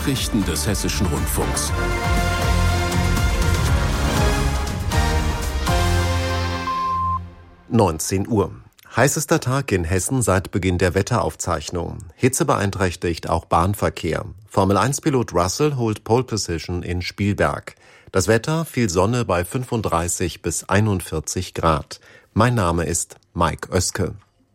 Nachrichten des Hessischen Rundfunks. (19 Uhr). Heißester Tag in Hessen seit Beginn der Wetteraufzeichnung. Hitze beeinträchtigt auch Bahnverkehr. Formel-1-Pilot Russell holt Pole Position in Spielberg. Das Wetter: viel Sonne bei 35 bis 41 Grad. Mein Name ist Mike Oeske.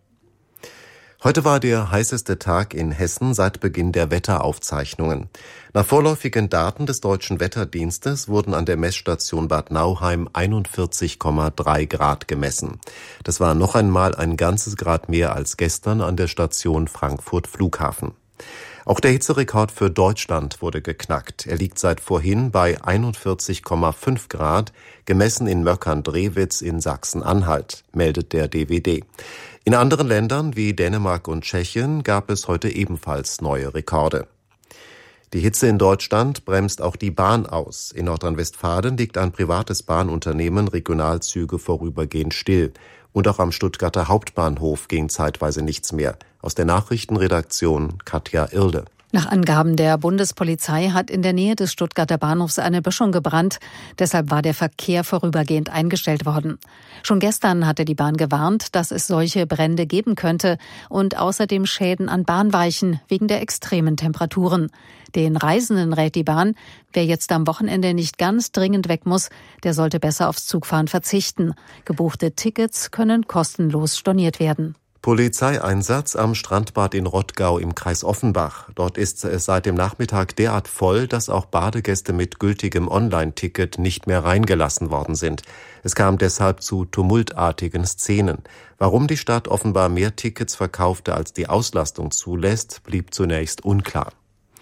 Heute war der heißeste Tag in Hessen seit Beginn der Wetteraufzeichnungen. Nach vorläufigen Daten des Deutschen Wetterdienstes wurden an der Messstation Bad Nauheim 41,3 Grad gemessen. Das war noch einmal ein ganzes Grad mehr als gestern an der Station Frankfurt Flughafen. Auch der Hitzerekord für Deutschland wurde geknackt. Er liegt seit vorhin bei 41,5 Grad, gemessen in Möckern-Drewitz in Sachsen-Anhalt, meldet der DWD. In anderen Ländern wie Dänemark und Tschechien gab es heute ebenfalls neue Rekorde. Die Hitze in Deutschland bremst auch die Bahn aus. In Nordrhein-Westfalen liegt ein privates Bahnunternehmen Regionalzüge vorübergehend still. Und auch am Stuttgarter Hauptbahnhof ging zeitweise nichts mehr. Aus der Nachrichtenredaktion Katja Irle. Nach Angaben der Bundespolizei hat in der Nähe des Stuttgarter Bahnhofs eine Böschung gebrannt. Deshalb war der Verkehr vorübergehend eingestellt worden. Schon gestern hatte die Bahn gewarnt, dass es solche Brände geben könnte und außerdem Schäden an Bahnweichen wegen der extremen Temperaturen. Den Reisenden rät die Bahn, wer jetzt am Wochenende nicht ganz dringend weg muss, der sollte besser aufs Zugfahren verzichten. Gebuchte Tickets können kostenlos storniert werden. Polizeieinsatz am Strandbad in Rottgau im Kreis Offenbach. Dort ist es seit dem Nachmittag derart voll, dass auch Badegäste mit gültigem Online-Ticket nicht mehr reingelassen worden sind. Es kam deshalb zu tumultartigen Szenen. Warum die Stadt offenbar mehr Tickets verkaufte, als die Auslastung zulässt, blieb zunächst unklar.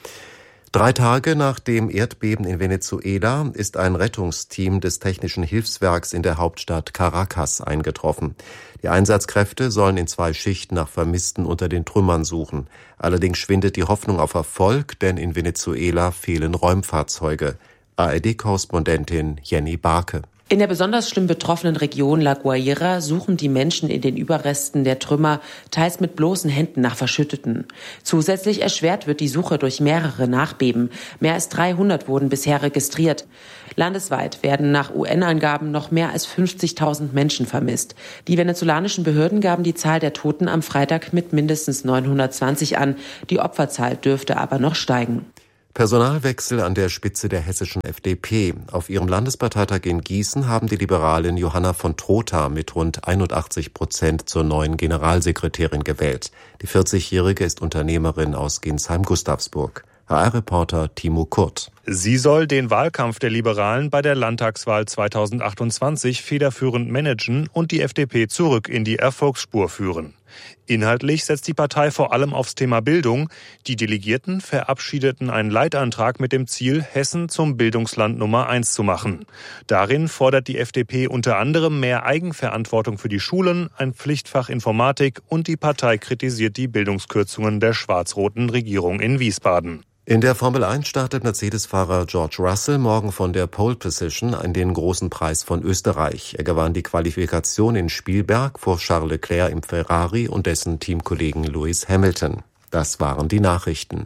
3 Tage nach dem Erdbeben in Venezuela ist ein Rettungsteam des Technischen Hilfswerks in der Hauptstadt Caracas eingetroffen. Die Einsatzkräfte sollen in 2 Schichten nach Vermissten unter den Trümmern suchen. Allerdings schwindet die Hoffnung auf Erfolg, denn in Venezuela fehlen Räumfahrzeuge. ARD-Korrespondentin Jenny Barke. In der besonders schlimm betroffenen Region La Guaira suchen die Menschen in den Überresten der Trümmer, teils mit bloßen Händen nach Verschütteten. Zusätzlich erschwert wird die Suche durch mehrere Nachbeben. Mehr als 300 wurden bisher registriert. Landesweit werden nach UN-Angaben noch mehr als 50.000 Menschen vermisst. Die venezolanischen Behörden gaben die Zahl der Toten am Freitag mit mindestens 920 an. Die Opferzahl dürfte aber noch steigen. Personalwechsel an der Spitze der hessischen FDP. Auf ihrem Landesparteitag in Gießen haben die Liberalen Johanna von Trotha mit rund 81% zur neuen Generalsekretärin gewählt. Die 40-Jährige ist Unternehmerin aus Ginsheim-Gustavsburg. HR-Reporter Timo Kurt. Sie soll den Wahlkampf der Liberalen bei der Landtagswahl 2028 federführend managen und die FDP zurück in die Erfolgsspur führen. Inhaltlich setzt die Partei vor allem aufs Thema Bildung. Die Delegierten verabschiedeten einen Leitantrag mit dem Ziel, Hessen zum Bildungsland Nummer 1 zu machen. Darin fordert die FDP unter anderem mehr Eigenverantwortung für die Schulen, ein Pflichtfach Informatik und die Partei kritisiert die Bildungskürzungen der schwarz-roten Regierung in Wiesbaden. In der Formel 1 startet Mercedes-Fahrer George Russell morgen von der Pole Position in den großen Preis von Österreich. Er gewann die Qualifikation in Spielberg vor Charles Leclerc im Ferrari und dessen Teamkollegen Lewis Hamilton. Das waren die Nachrichten.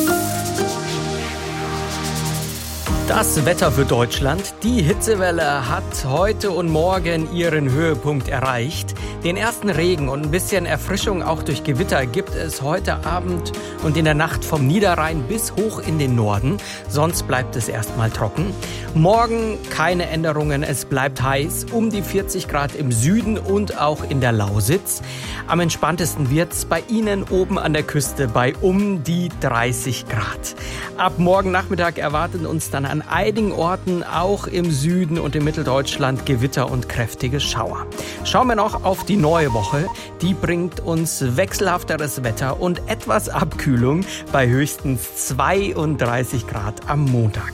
Das Wetter für Deutschland. Die Hitzewelle hat heute und morgen ihren Höhepunkt erreicht. Den ersten Regen und ein bisschen Erfrischung auch durch Gewitter gibt es heute Abend und in der Nacht vom Niederrhein bis hoch in den Norden. Sonst bleibt es erstmal trocken. Morgen keine Änderungen. Es bleibt heiß, um die 40 Grad im Süden und auch in der Lausitz. Am entspanntesten wird's bei Ihnen oben an der Küste bei um die 30 Grad. Ab morgen Nachmittag erwarten uns dann an einigen Orten, auch im Süden und in Mitteldeutschland, Gewitter und kräftige Schauer. Schauen wir noch auf die neue Woche. Die bringt uns wechselhafteres Wetter und etwas Abkühlung bei höchstens 32 Grad am Montag.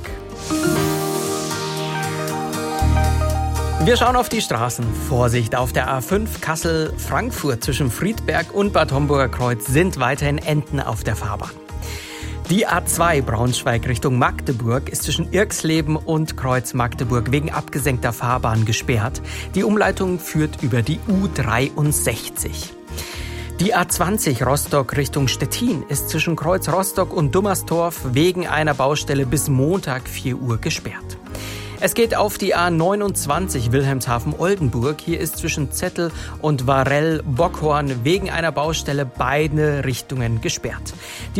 Wir schauen auf die Straßen. Vorsicht, auf der A5 Kassel-Frankfurt zwischen Friedberg und Bad Homburger Kreuz sind weiterhin Enten auf der Fahrbahn. Die A2 Braunschweig Richtung Magdeburg ist zwischen Irxleben und Kreuz Magdeburg wegen abgesenkter Fahrbahn gesperrt. Die Umleitung führt über die U63. Die A20 Rostock Richtung Stettin ist zwischen Kreuz Rostock und Dummerstorf wegen einer Baustelle bis Montag 4 Uhr gesperrt. Es geht auf die A29 Wilhelmshaven-Oldenburg. Hier ist zwischen Zettel und Varell-Bockhorn wegen einer Baustelle beide Richtungen gesperrt. Die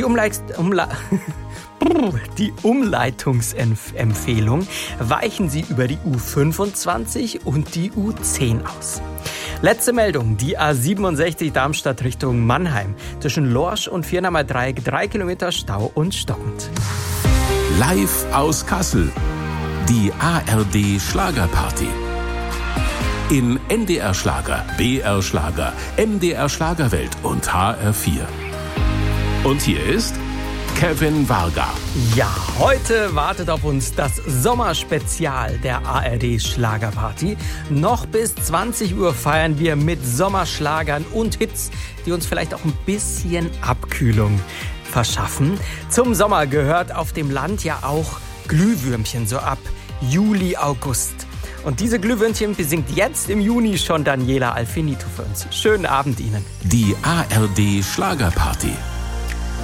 Umleitungsempfehlung weichen Sie über die U25 und die U10 aus. Letzte Meldung, die A67 Darmstadt Richtung Mannheim. Zwischen Lorsch und Viernamer Dreieck 3 Kilometer Stau und stockend. Live aus Kassel. Die ARD Schlagerparty. In NDR Schlager, BR Schlager, MDR Schlagerwelt und HR4. Und hier ist Kevin Varga. Ja, heute wartet auf uns das Sommerspezial der ARD Schlagerparty. Noch bis 20 Uhr feiern wir mit Sommerschlagern und Hits, die uns vielleicht auch ein bisschen Abkühlung verschaffen. Zum Sommer gehört auf dem Land ja auch Glühwürmchen so ab Juli, August. Und diese Glühwürmchen besingt jetzt im Juni schon Daniela Alfinito für uns. Schönen Abend Ihnen. Die ARD Schlagerparty.